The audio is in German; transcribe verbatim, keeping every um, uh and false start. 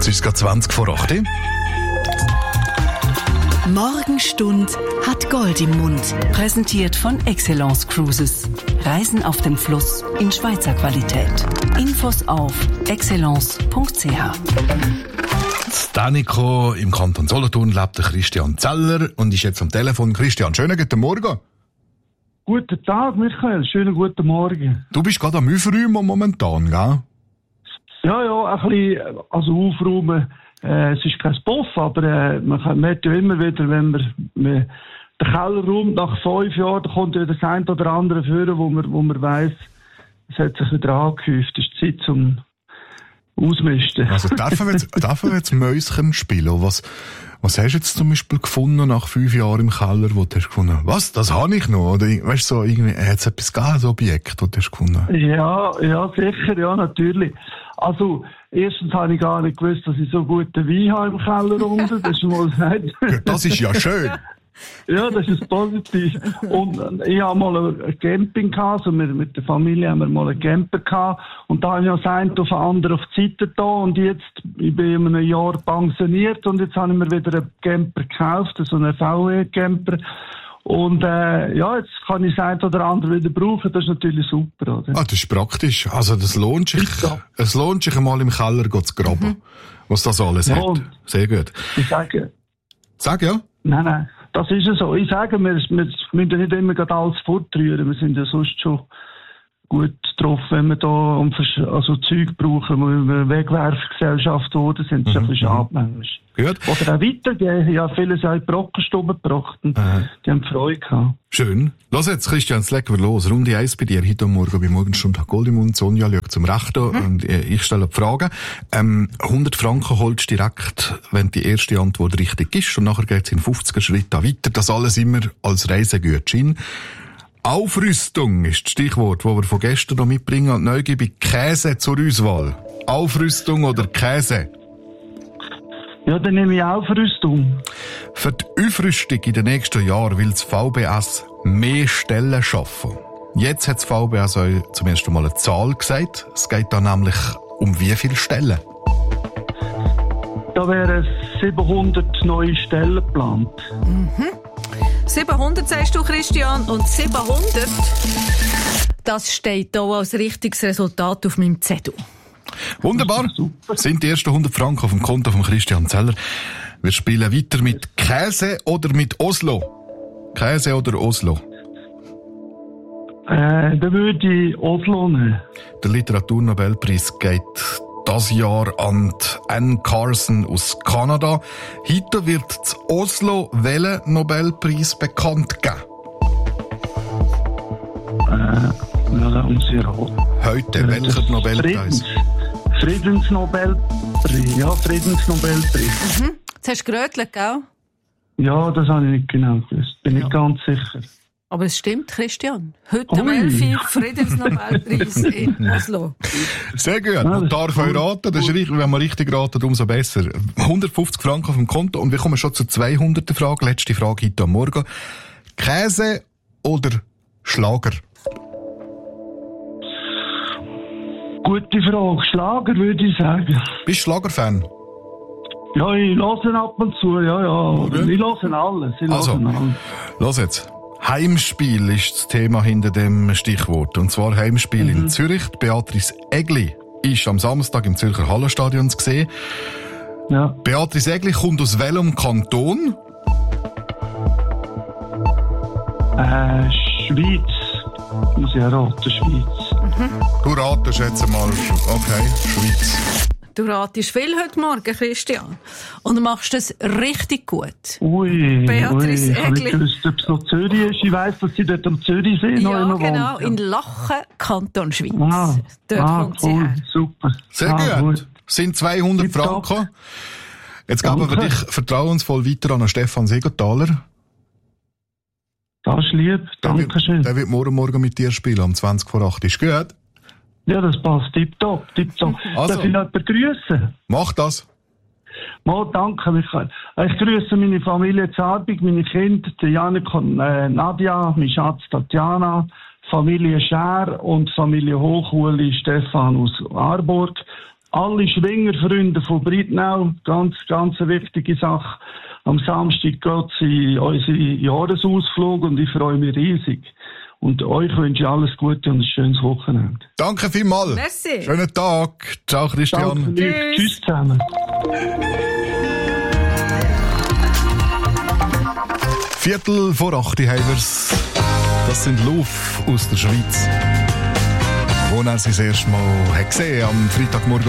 Jetzt ist es gerade zwanzig vor acht. Morgenstund hat Gold im Mund. Präsentiert von Excellence Cruises. Reisen auf dem Fluss in Schweizer Qualität. Infos auf excellence punkt c h. In Danico im Kanton Solothurn lebt der Christian Zeller und ist jetzt am Telefon. Christian, schönen guten Morgen. Guten Tag, Michael. Schönen guten Morgen. Du bist gerade am Aufräumen momentan, gell? Ja, ja, ein bisschen, also aufräumen. Äh, es ist kein Puff, aber äh, man, kann, man hat ja immer wieder, wenn man, man den Keller räumt nach fünf Jahren, da kommt ja das ein oder andere führen, wo man, wo man weiss, es hat sich wieder angehäuft. Es ist Zeit zum Ausmisten. Also dürfen wir jetzt, dürfen wir jetzt Mäuschen spielen? Was, was hast du jetzt zum Beispiel gefunden nach fünf Jahren im Keller, wo du hast gefunden, was, das habe ich noch? Oder weißt du, so irgendwie, hat es etwas gegeben, so ein Objekt, das du hast gefunden? Ja, ja, sicher, ja, natürlich. Also, erstens habe ich gar nicht gewusst, dass ich so guten Wein habe im Keller unten. Das ist mal gesagt. Das ist ja schön. Ja, das ist positiv. Und ich habe mal ein Camping gehabt, also mit der Familie haben wir mal einen Camper gehabt. Und da habe ich ja das eine auf andere auf die Seite da. Und jetzt, ich bin in einem Jahr pensioniert und jetzt habe ich mir wieder einen Camper gekauft, so einen V W-Camper. Und äh, ja, jetzt kann ich das eine oder andere wieder brauchen, das ist natürlich super, oder? Ah, das ist praktisch. Also das lohnt sich, ja. Es lohnt sich einmal im Keller zu graben, mhm. was das alles ja, hat. Sehr gut. Ich sage... Sag ja? Nein, nein, das ist ja so. Ich sage, wir, wir müssen nicht immer gerade alles fortrühren, wir sind ja sonst schon gut drauf, wenn wir da um, also Zeug brauchen, wo wir Wegwerfgesellschaft wurden, sind es mhm. ein bisschen schade manchmal. Gut. Oder auch weitergehen. Ja, viele haben in die Brockenstube gebracht und mhm. die haben Freude gehabt. Schön. Lass jetzt, Christian, es legen wir los. Runde eins bei dir heute Morgen bei Morgenstund hat Gold im Mund. Sonja schaut zum Rechten mhm. und ich stelle die Frage. Ähm, hundert Franken holst du direkt, wenn die erste Antwort richtig ist und nachher geht es in fünfziger Schritte weiter. Das alles immer als Reisegutschein. Aufrüstung ist das Stichwort, das wir von gestern noch mitbringen und neu gebe ich Käse zur Auswahl. Aufrüstung oder Käse? Ja, dann nehme ich Aufrüstung. Für die Aufrüstung in den nächsten Jahren will das V B S mehr Stellen schaffen. Jetzt hat das V B S euch zum ersten Mal eine Zahl gesagt. Es geht da nämlich um wie viele Stellen? Da wären siebenhundert neue Stellen geplant. Mhm. siebenhundert sagst du, Christian, und siebenhundert, das steht hier als richtiges Resultat auf meinem Zettel. Wunderbar. Sind die ersten hundert Franken auf dem Konto von Christian Zeller. Wir spielen weiter mit Käse oder mit Oslo? Käse oder Oslo? Äh, dann würde ich Oslo nehmen. Der Literaturnobelpreis geht das Jahr an Anne Carson aus Kanada. Heute wird das Oslo welchen Nobelpreis bekannt geben? Äh, ja, da muss ich raten. Heute, welcher Nobelpreis? Friedens, Friedensnobelpreis. Ja, Friedensnobelpreis. Mhm. Jetzt hast du gerötelt, gell? Ja, das habe ich nicht genau gewusst. Bin ja. nicht ganz sicher. Aber es stimmt, Christian. Heute am elf Friedensnobelpreis in Oslo. Sehr gut. Ja, und darf euch raten. Das ist richtig, wenn man richtig ratet, umso besser. hundertfünfzig Franken auf dem Konto. Und wir kommen schon zur zweihunderten Frage. Letzte Frage heute am Morgen. Käse oder Schlager? Gute Frage. Schlager würde ich sagen. Bist du Schlagerfan? Ja, ich höre ab und zu. Ja, ja. Okay. Ich höre alles. Ich also, alles. Los jetzt. Heimspiel ist das Thema hinter dem Stichwort. Und zwar Heimspiel mhm. in Zürich. Beatrice Egli ist am Samstag im Zürcher Hallenstadion zu sehen. Ja. Beatrice Egli kommt aus welchem Kanton? Äh, Schweiz. Muss ich raten, Schweiz. Mhm. Du ratest jetzt mal. Okay, Schweiz. Du ratest viel heute Morgen, Christian. Und du machst das richtig gut. Ui, Beatrice ui. Egli. Ich wusste, ob es noch Zürich ist. Ich weiss, dass sie dort am Zürichsee ja, noch genau, wohnt. in Lachen, Kanton Schweiz. Ah, dort ah, kommt sie cool, her. Super. Sehr ah, gut. gut. Sind zweihundert Franken. Jetzt geben wir dich vertrauensvoll weiter an Stefan Segenthaler. Das ist lieb. Dankeschön. Der wird morgen Morgen mit dir spielen, um zwanzig vor acht. Ist gut? Ja, das passt. Tipptopp, tipptopp. Also, darf ich noch jemanden grüßen? Mach das. Mal, danke, Michael. Ich grüße meine Familie Zarbig, meine Kinder, Janik und äh, Nadja, mein Schatz Tatjana, Familie Schär und Familie Hochuli Stefan aus Aarburg. alle Schwingerfreunde von Breitnau, ganz, ganz eine wichtige Sache. Am Samstag geht sie unsere Jahresausflug und ich freue mich riesig. Und euch wünsche ich alles Gute und ein schönes Wochenende. Danke vielmals. Merci. Schönen Tag. Ciao, Christian. Danke, Tschüss. Tschüss zusammen. Viertel vor acht haben wir's. Das sind Luf aus der Schweiz. Wo er sie das erste Mal hat gesehen am Freitagmorgen